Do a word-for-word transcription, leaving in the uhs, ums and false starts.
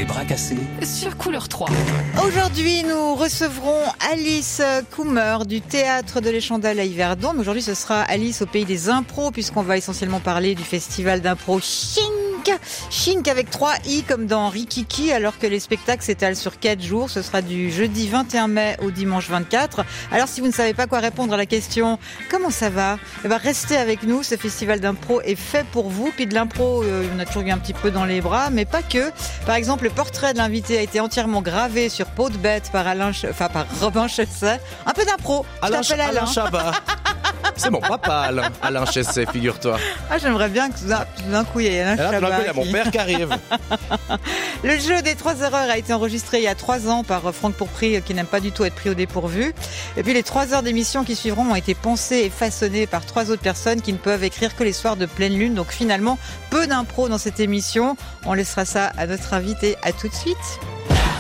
bras cassés sur Couleur trois. Aujourd'hui, nous recevrons Alice Kummer du Théâtre de l'Échandelle à Yverdon. Mais aujourd'hui, ce sera Alice au pays des impros, puisqu'on va essentiellement parler du festival d'impro Chink. Chink avec trois i comme dans Rikiki, alors que les spectacles s'étalent sur quatre jours. Ce sera du jeudi vingt et un mai au dimanche vingt-quatre. Alors si vous ne savez pas quoi répondre à la question « Comment ça va ?», eh ben, restez avec nous. Ce festival d'impro est fait pour vous. Puis de l'impro, euh, on a toujours eu un petit peu dans les bras, mais pas que. Par exemple, le portrait de l'invité a été entièrement gravé sur peau de bête par Alain, Ch... enfin par Robin Chesset. Un peu d'impro. Je Alain, t'appelle Alain. Alain Chabat. C'est mon papa, Alain, Alain Chesset, figure-toi. Ah, j'aimerais bien que tout d'un, tout d'un coup, il y ait Alain Et là, tout d'un Chabat coup, il y a mon qui- père qui arrive. Le jeu des trois erreurs a été enregistré il y a trois ans par Franck Pourpry, qui n'aime pas du tout être pris au dépourvu. Et puis les trois heures d'émission qui suivront ont été pensées et façonnées par trois autres personnes qui ne peuvent écrire que les soirs de pleine lune. Donc finalement, peu d'impro dans cette émission. On laissera ça à notre invité. À tout de suite.